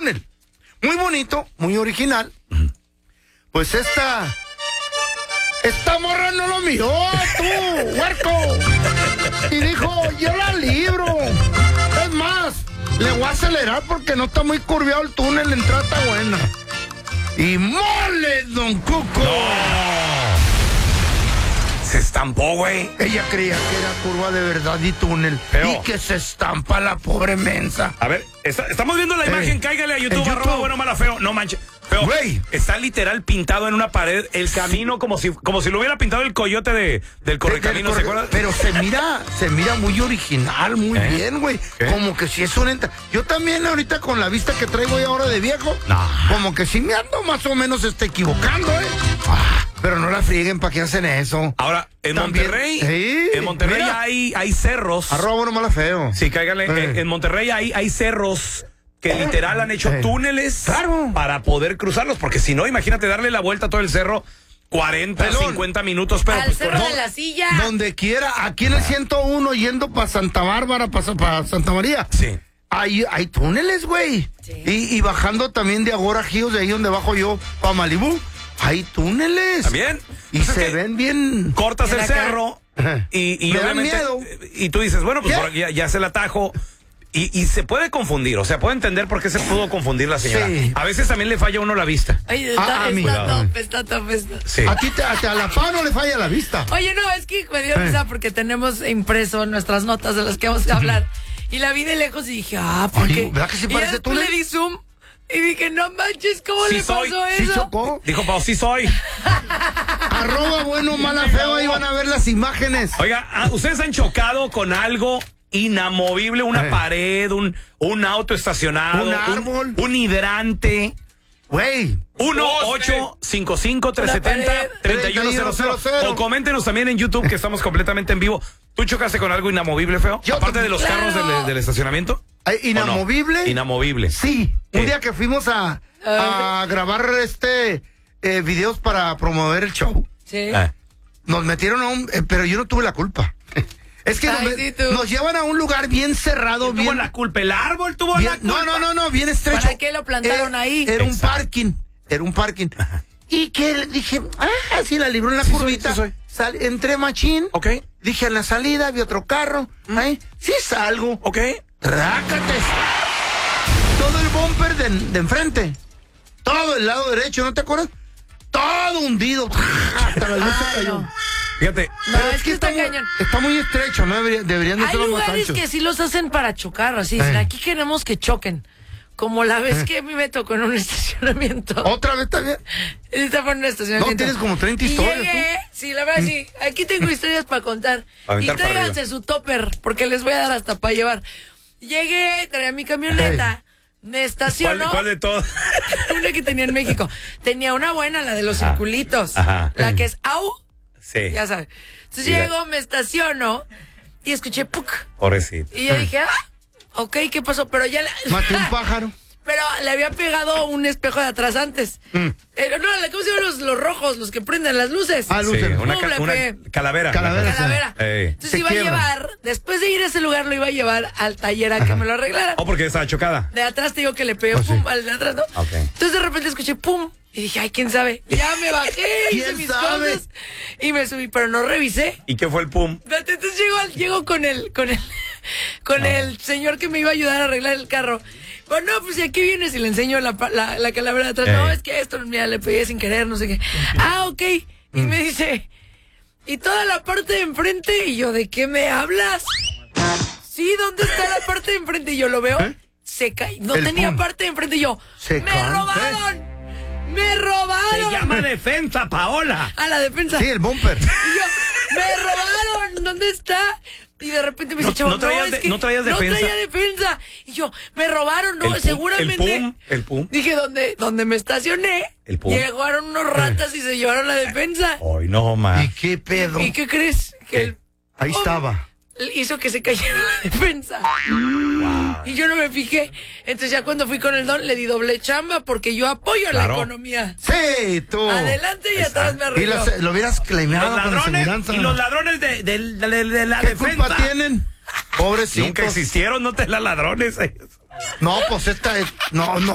túnel. Muy bonito, muy original. Pues esta morra no lo miró, tú, huerco. Y dijo, yo la libro. Es más, le voy a acelerar porque no está muy curviado el túnel, la entrada está buena. Y mole, don Cuco. No. Se estampó, güey. Ella creía que era curva de verdad y túnel. Pero, y que se estampa la pobre mensa. A ver, estamos viendo la imagen, cáigale a YouTube, @ bueno, mala, feo. No manches. Feo, güey, está literal pintado en una pared el camino como si lo hubiera pintado el coyote del Correcaminos, ¿se acuerdan? Pero se mira muy original, muy bien, güey. Como que si es una... Yo también ahorita con la vista que traigo ahora de viejo, como que sí me ando más o menos equivocando, pero no la frieguen, ¿para qué hacen eso? Ahora, en también, Monterrey hay cerros. @ bueno, mala, feo. Sí, cáigale. En Monterrey hay cerros que literal han hecho túneles para poder cruzarlos, porque si no, imagínate darle la vuelta a todo el cerro 40, 50 minutos, pero al cerro de la Silla. Donde quiera, aquí en el 101 yendo para Santa Bárbara, para Santa María. Sí. Hay túneles, güey. Sí. Y bajando también de Agora Hills, de ahí donde bajo yo, para Malibú. Hay túneles. ¿También? Y pues se ven bien. Cortas el cerro y obviamente. Miedo. Y tú dices, bueno, pues ya se la atajo. Y se puede confundir, o sea, puedo entender por qué se pudo confundir la señora. Sí. A veces también le falla a uno la vista. Ay, está top. Sí. A la PA no le falla la vista. Oye, no, es que me dio risa porque tenemos impreso nuestras notas de las que vamos a hablar. Y la vi de lejos y dije, ¿por qué? ¿Verdad que sí parece tú? Le di zoom y dije, no manches, ¿cómo le pasó eso? ¿Sí chocó? Dijo, Pau, sí soy. @ bueno, mala, feo, ahí van a ver las imágenes. Oiga, ¿ustedes han chocado con algo inamovible, una pared, un auto estacionado, un árbol, un hidrante? Güey, 1-855-370-3100 o coméntenos también en YouTube, que estamos completamente en vivo. ¿Tú chocaste con algo inamovible, feo? Aparte de los carros del estacionamiento. ¿Inamovible? No? Inamovible. Sí, un día que fuimos a grabar videos para promover el show. Sí. Nos metieron pero yo no tuve la culpa. Es que nos llevan a un lugar bien cerrado. ¿Tuvo la culpa? ¿El árbol tuvo la culpa? No, bien estrecho. ¿Para qué lo plantaron ahí? Era un parking. Y que dije, sí, la libró en la curvita. Entré machín. Ok. Dije, en la salida vi otro carro. Sí salgo. Ok. Rácate. Todo el bumper de enfrente. Todo el lado derecho, ¿no te acuerdas? Todo hundido. Hasta la luz se cayó. Fíjate. No, es que está cañón. Está muy estrecho, ¿no? Deberían de ser más anchos. Hay lugares que sí los hacen para chocar, así. Aquí queremos que choquen. Como la vez que a mí me tocó en un estacionamiento. ¿Otra vez también? Estaba en un estacionamiento. No, tienes como 30 historias. Llegué, sí, la verdad sí. Aquí tengo historias para contar. Y tráiganse su topper, porque les voy a dar hasta para llevar. Llegué, traía mi camioneta. Me estacionó. ¿Cuál de todas? Una que tenía en México. Tenía una buena, la de los circulitos. La que es AU. Sí. Ya sabes. Entonces llego, me estaciono y escuché ¡puc! Pobrecito. Y yo dije, ok, ¿qué pasó? Pero ya... Maté un pájaro. Pero le había pegado un espejo de atrás antes. No, ¿cómo se llaman los rojos? Los que prenden las luces. Luces. Sí, una calavera. Entonces iba a llevar, después de ir a ese lugar, lo iba a llevar al taller a que me lo arreglaran. Porque estaba chocada. De atrás te digo que le pegué pum, al de atrás, ¿no? Okay. Entonces de repente escuché pum. Y dije, ay, ¿quién sabe? Ya me bajé, hice mis cosas y me subí, pero no revisé. ¿Y qué fue el pum? Entonces llego con el señor que me iba a ayudar a arreglar el carro. Bueno, no, pues aquí vienes y le enseño la calavera de atrás. No, es que esto, mira, le pegué sin querer, no sé qué. Ok. Y me dice, ¿y toda la parte de enfrente? Y yo, ¿de qué me hablas? Sí, ¿dónde está la parte de enfrente? Y yo lo veo, se cae. No tenía parte de enfrente y yo, ¡me robaron! ¡Me robaron! Se llama defensa, Paola. A la defensa. Sí, el bumper. Y yo, ¡me robaron! ¿Dónde está? Y de repente me dice, chavo, no traías defensa. No traía defensa. Y yo, me robaron, no, seguramente. El pum. Dije, donde me estacioné, llegaron unos ratas y se llevaron la defensa. Ay, no, ma. ¿Y qué pedo? ¿Y qué crees? Que ahí estaba. Hizo que se cayera la defensa. Wow. Y yo no me fijé. Entonces ya cuando fui con el don le di doble chamba porque yo apoyo la economía. Sí, tú. Adelante y atrás me arregló. Y lo hubieras claimado con aseguranza. Y los ladrones de la ¿qué defensa? culpa tienen? Pobrecitos. Nunca existieron, no te la ladrones. No, pues esta es... No.